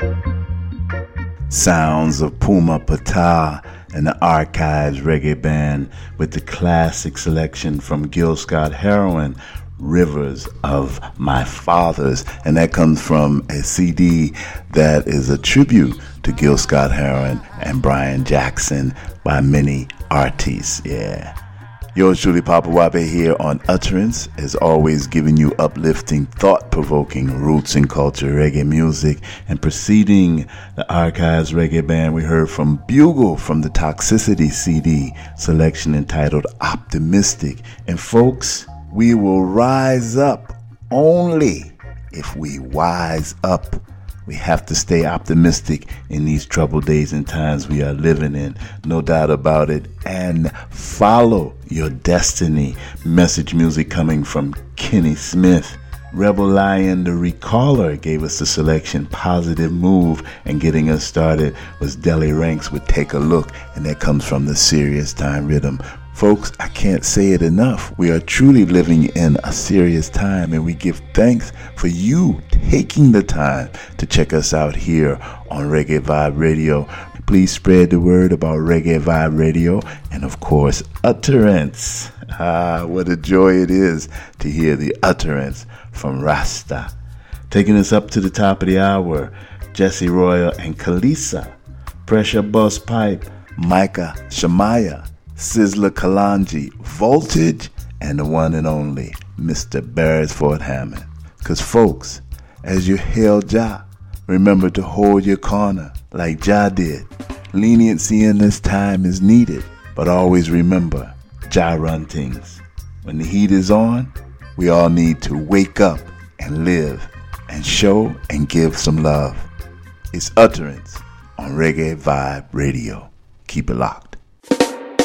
Sounds of Puma Patah and the Archives Reggae Band with the classic selection from Gil Scott-Heron, Rivers of My Fathers. And that comes from a CD that is a tribute to Gil Scott-Heron and Brian Jackson by many artists. Yeah. Yours truly, Papa Wape, here on Utterance, as always giving you uplifting, thought-provoking roots and culture reggae music. And preceding the Archives Reggae Band, we heard from Bugle from the Toxicity CD, selection entitled Optimistic. And folks, we will rise up only if we wise up. We have to stay optimistic in these troubled days and times we are living in, no doubt about it, and follow your destiny. Message music coming from Kenny Smith. Rebel Lion, the Recaller, gave us the selection Positive Move, and getting us started was Deli Ranks with Take a Look, and that comes from the Serious Time Rhythm. Folks, I can't say it enough. We are truly living in a serious time, and we give thanks for you taking the time to check us out here on Reggae Vibe Radio. Please spread the word about Reggae Vibe Radio and, of course, Utterance. What a joy it is to hear the utterance from Rasta. Taking us up to the top of the hour, Jesse Royal and Kalisa, Pressure Bus Pipe, Micah Shamaya, Sizzler Kalanji, Voltage, and the one and only Mr. Beresford Hammond. Because folks, as you hail Jah, remember to hold your corner like Jah did. Leniency in this time is needed, but always remember, Jah run things. When the heat is on, we all need to wake up and live and show and give some love. It's Utterance on Reggae Vibe Radio. Keep it locked.